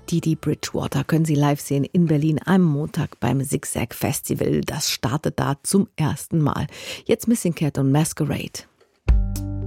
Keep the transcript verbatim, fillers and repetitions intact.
Didi Bridgewater können Sie live sehen in Berlin am Montag beim Zigzag Festival. Das startet da zum ersten Mal. Jetzt Missing Cat und Masquerade.